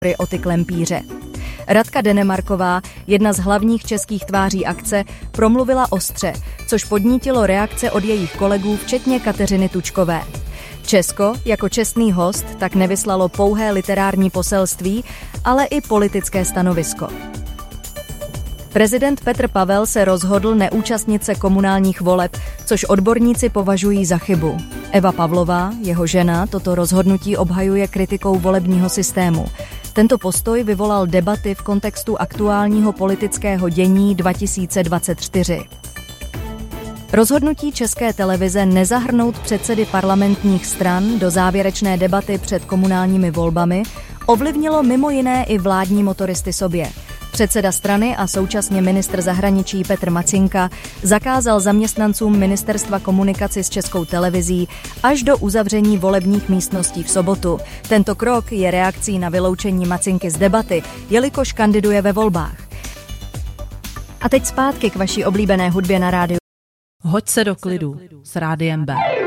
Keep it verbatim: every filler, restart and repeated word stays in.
o ty klempíře. Radka Denemarková, jedna z hlavních českých tváří akce, promluvila ostře, což podnítilo reakce od jejich kolegů, včetně Kateřiny Tučkové. Česko, jako čestný host, tak nevyslalo pouhé literární poselství, ale i politické stanovisko. Prezident Petr Pavel se rozhodl neúčastnit se komunálních voleb, což odborníci považují za chybu. Eva Pavlová, jeho žena, toto rozhodnutí obhajuje kritikou volebního systému. Tento postoj vyvolal debaty v kontextu aktuálního politického dění dva tisíce dvacet čtyři. Rozhodnutí České televize nezahrnout předsedy parlamentních stran do závěrečné debaty před komunálními volbami ovlivnilo mimo jiné i vládní motoristy sobě. Předseda strany a současně ministr zahraničí Petr Macinka zakázal zaměstnancům Ministerstva komunikaci s Českou televizí až do uzavření volebních místností v sobotu. Tento krok je reakcí na vyloučení Macinky z debaty, jelikož kandiduje ve volbách. A teď zpátky k vaší oblíbené hudbě na rádiu. Hoď se do klidu s Rádiem B.